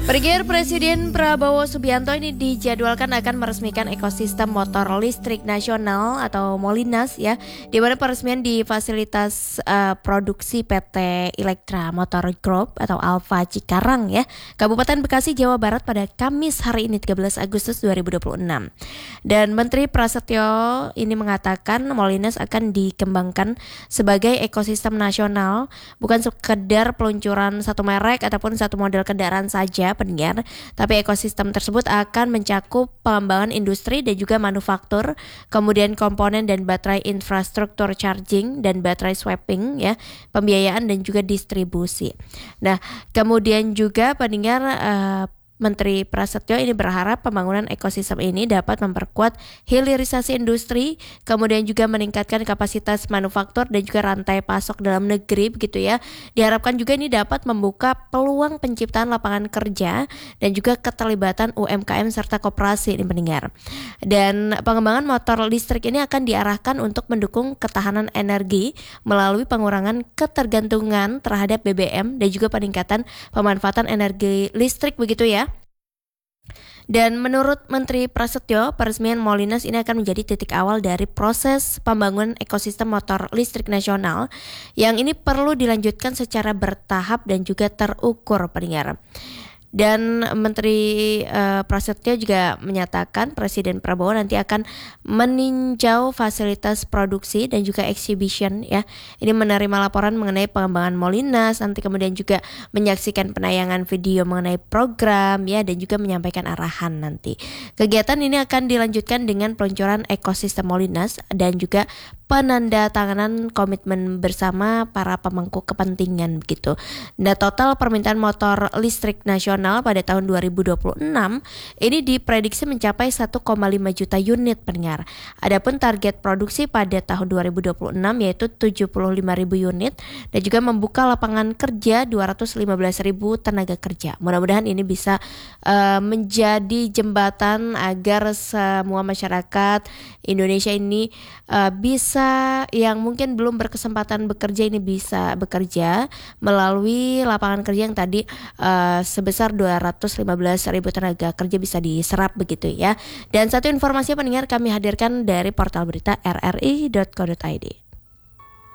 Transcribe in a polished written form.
Pergian Presiden Prabowo Subianto ini dijadwalkan akan meresmikan ekosistem motor listrik nasional atau Molinas ya, di mana peresmian di fasilitas produksi PT Elektra Motor Group atau Alfa Cikarang ya, Kabupaten Bekasi, Jawa Barat pada Kamis hari ini 13 Agustus 2026. Dan Menteri Prasetyo ini mengatakan Molinas akan dikembangkan sebagai ekosistem nasional, bukan sekedar peluncuran satu merek ataupun satu model kendaraan saja pendengar, tapi ekosistem tersebut akan mencakup pengembangan industri dan juga manufaktur, kemudian komponen dan baterai infrastruktur charging dan baterai swapping ya, pembiayaan dan juga distribusi. Nah, kemudian juga pendengar Menteri Prasetyo ini berharap pembangunan ekosistem ini dapat memperkuat hilirisasi industri, kemudian juga meningkatkan kapasitas manufaktur dan juga rantai pasok dalam negeri begitu ya. Diharapkan juga ini dapat membuka peluang penciptaan lapangan kerja dan juga keterlibatan UMKM serta koperasi ini pendengar. Dan pengembangan motor listrik ini akan diarahkan untuk mendukung ketahanan energi melalui pengurangan ketergantungan terhadap BBM dan juga peningkatan pemanfaatan energi listrik begitu ya. Dan menurut Menteri Prasetyo, peresmian Molinas ini akan menjadi titik awal dari proses pembangunan ekosistem motor listrik nasional yang ini perlu dilanjutkan secara bertahap dan juga terukur pendengar. Dan Menteri Prasetyo juga menyatakan Presiden Prabowo nanti akan meninjau fasilitas produksi dan juga exhibition ya. Ini menerima laporan mengenai pengembangan Molinas, nanti kemudian juga menyaksikan penayangan video mengenai program ya, dan juga menyampaikan arahan nanti. Kegiatan ini akan dilanjutkan dengan peluncuran ekosistem Molinas dan juga penandatanganan komitmen bersama para pemangku kepentingan begitu. Nah, total permintaan motor listrik nasional pada tahun 2026 ini diprediksi mencapai 1,5 juta unit pendengar. Adapun target produksi pada tahun 2026 yaitu 75.000 unit dan juga membuka lapangan kerja 215.000 tenaga kerja. Mudah-mudahan ini bisa menjadi jembatan agar semua masyarakat Indonesia ini bisa yang mungkin belum berkesempatan bekerja ini bisa bekerja melalui lapangan kerja yang tadi sebesar 215.000 tenaga kerja bisa diserap begitu ya. Dan satu informasi pendengar kami hadirkan dari portal berita rri.co.id.